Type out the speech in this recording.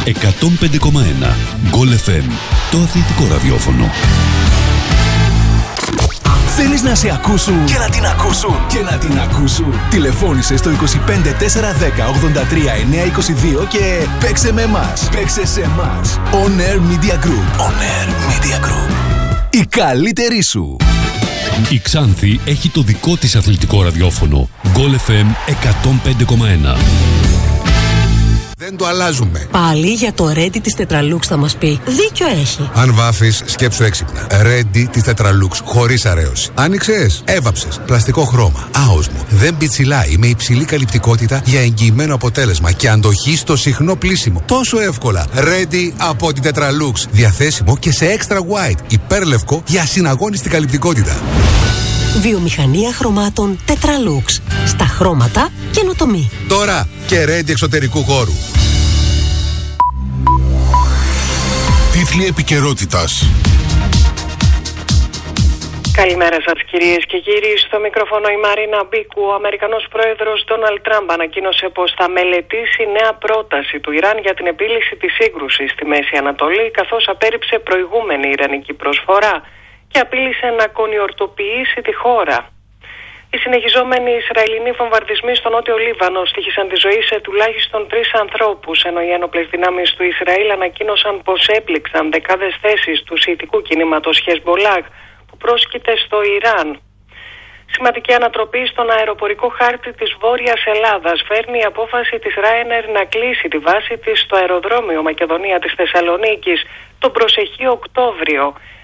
105,1 Goal FM, το αθλητικό ραδιόφωνο. Θέλεις να σε ακούσουν και να την ακούσουν και να την ακούσουν? Τηλεφώνησε στο 25 410 83 922 και παίξε με εμάς. Παίξε σε εμάς. On Air Media Group. On Air Media Group. Η καλύτερη σου. Η Ξάνθη έχει το δικό της αθλητικό ραδιόφωνο. Goal FM 105,1. Δεν το αλλάζουμε. Πάλι για το Ready της Tetralux θα μας πει. Δίκιο έχει. Αν βάφεις, σκέψου έξυπνα. Ready της Tetralux, χωρίς αρέωση. Άνοιξες, έβαψες. Πλαστικό χρώμα. Άοσμο. Δεν πιτσιλάει. Με υψηλή καλυπτικότητα για εγγυημένο αποτέλεσμα και αντοχή στο συχνό πλύσιμο. Τόσο εύκολα. Ready από την Tetralux. Διαθέσιμο και σε extra white. Υπέρλευκο για ασυναγώνιστη καλυπτικότητα. Βιομηχανία χρωμάτων Tetralux. Στα χρώματα καινοτομή. Τώρα και Ready εξωτερικού χώρου. Τίτλοι επικαιρότητας. Καλημέρα σας κυρίες και κύριοι. Στο μικρόφωνο η Μαρίνα Μπίκου. Ο Αμερικανός πρόεδρος Ντόναλντ Τραμπ ανακοίνωσε πως θα μελετήσει νέα πρόταση του Ιράν για την επίλυση της σύγκρουσης στη Μέση Ανατολή, καθώς απέρριψε προηγούμενη ιρανική προσφορά και απείλησε να κονιορτοποιήσει τη χώρα. Οι συνεχιζόμενοι Ισραηλινοί βομβαρδισμοί στο νότιο Λίβανο στοίχησαν τη ζωή σε τουλάχιστον 3 ανθρώπους, ενώ οι ένοπλες δυνάμεις του Ισραήλ ανακοίνωσαν πως έπληξαν δεκάδες θέσεις του σιητικού κινήματος Χεσμολάχ που πρόσκειται στο Ιράν. Σημαντική ανατροπή στον αεροπορικό χάρτη της Βόρειας Ελλάδας φέρνει η απόφαση της Ryanair να κλείσει τη βάση της στο αεροδρόμιο Μακεδονία της Θεσσαλονίκης τον προσεχή Οκτώβριο.